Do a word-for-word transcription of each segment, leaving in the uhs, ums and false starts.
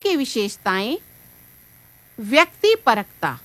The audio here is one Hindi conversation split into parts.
की विशेषताएं। व्यक्तिपरकता।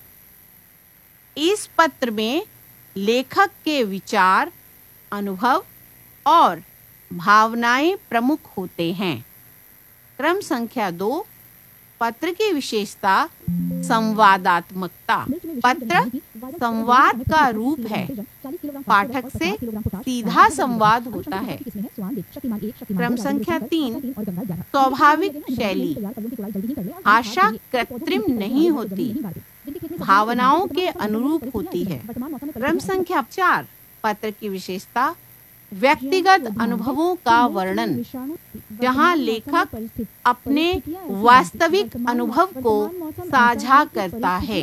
इस पत्र में लेखक के विचार, अनुभव और भावनाएं प्रमुख होते हैं। क्रम संख्या दो, पत्र की विशेषता संवादात्मकता। पत्र संवाद का रूप है, पाठक से सीधा संवाद होता है। क्रम संख्या तीन, स्वाभाविक शैली। भाषा कृत्रिम नहीं होती, भावनाओं के अनुरूप होती है। क्रम संख्या चार, पत्र की विशेषता व्यक्तिगत अनुभवों का वर्णन, जहां लेखक अपने वास्तविक अनुभव को साझा करता है।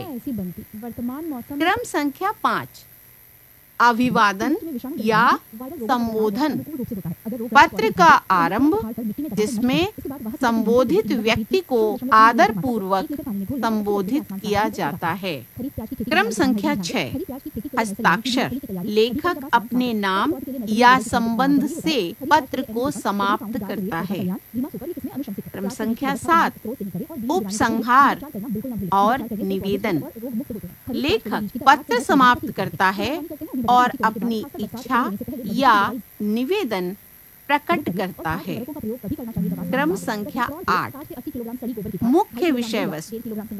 क्रम संख्या पाँच, अभिवादन या संबोधन। पत्र का आरंभ, जिसमें संबोधित व्यक्ति को आदर पूर्वक संबोधित किया जाता है। क्रम संख्या छह, हस्ताक्षर। लेखक अपने नाम या संबंध से पत्र को समाप्त करता है। क्रम संख्या सात, उपसंहार और निवेदन। लेखक पत्र समाप्त करता है और अपनी इच्छा या निवेदन प्रकट करता है। क्रम संख्या आठ, मुख्य विषय वस्तु।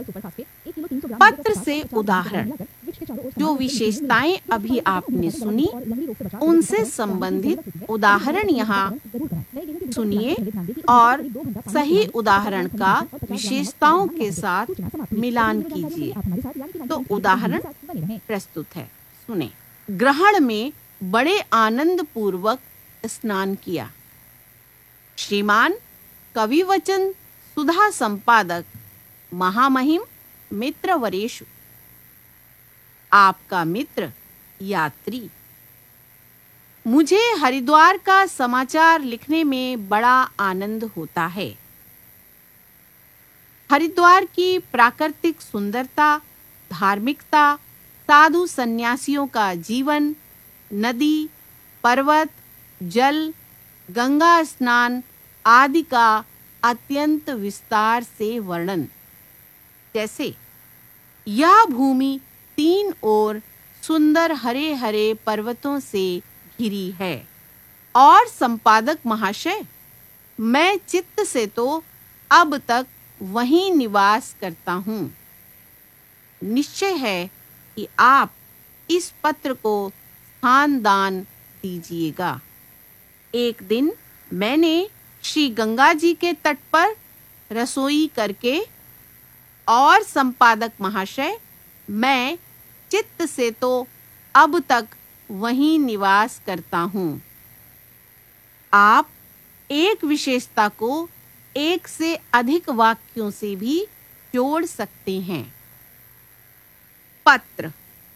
पत्र से उदाहरण। जो विशेषताएं अभी आपने सुनी, उनसे संबंधित उदाहरण यहाँ सुनिए और सही उदाहरण का विशेषताओं के साथ मिलान कीजिए। तो उदाहरण प्रस्तुत है, सुने। ग्रहण में बड़े आनंद पूर्वक स्नान किया। श्रीमान कविवचन सुधा संपादक महामहिम मित्र वरेशु। आपका मित्र यात्री। मुझे हरिद्वार का समाचार लिखने में बड़ा आनंद होता है। हरिद्वार की प्राकृतिक सुंदरता, धार्मिकता, साधु सन्यासियों का जीवन, नदी, पर्वत, जल, गंगा स्नान आदि का अत्यंत विस्तार से वर्णन। जैसे, यह भूमि तीन ओर सुंदर हरे हरे पर्वतों से घिरी है। और संपादक महाशय, मैं चित्त से तो अब तक वहीं निवास करता हूँ। निश्चय है कि आप इस पत्र को स्थान दान दीजिएगा। एक दिन मैंने श्री गंगा जी के तट पर रसोई करके, और संपादक महाशय, मैं चित्त से तो अब तक वहीं निवास करता हूँ। आप एक विशेषता को एक से अधिक वाक्यों से भी जोड़ सकते हैं। पत्र।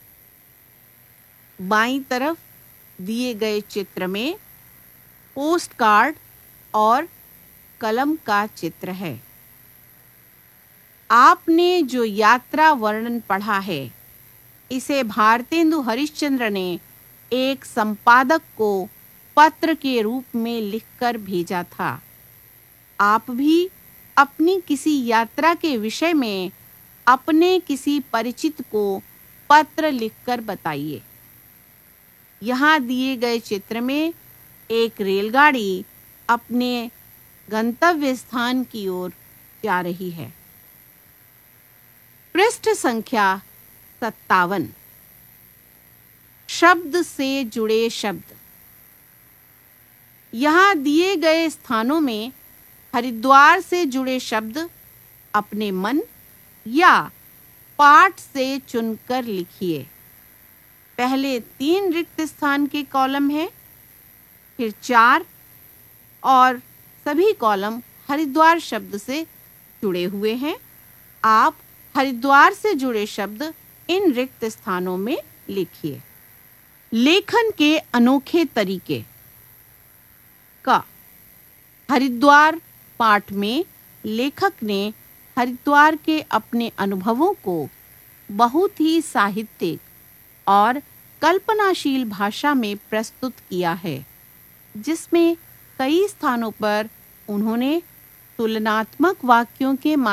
बाईं तरफ दिए गए चित्र में पोस्ट कार्ड और कलम का चित्र है। आपने जो यात्रा वर्णन पढ़ा है, इसे भारतेंदु हरिश्चंद्र ने एक संपादक को पत्र के रूप में लिखकर भेजा था। आप भी अपनी किसी यात्रा के विषय में अपने किसी परिचित को पत्र लिखकर बताइए। यहाँ दिए गए चित्र में एक रेलगाड़ी अपने गंतव्य स्थान की ओर जा रही है। पृष्ठ संख्या सत्तावन, शब्द से जुड़े शब्द। यहाँ दिए गए स्थानों में हरिद्वार से जुड़े शब्द अपने मन या पाठ से चुनकर लिखिए। पहले तीन रिक्त स्थान के कॉलम हैं, फिर चार, और सभी कॉलम हरिद्वार शब्द से जुड़े हुए हैं। आप हरिद्वार से जुड़े शब्द इन रिक्त स्थानों में लिखिए। लेखन के अनोखे तरीके का। हरिद्वार पाठ में लेखक ने हरिद्वार के अपने अनुभवों को बहुत ही साहित्यिक और कल्पनाशील भाषा में प्रस्तुत किया है, जिसमें कई स्थानों पर उन्होंने तुलनात्मक वाक्यों के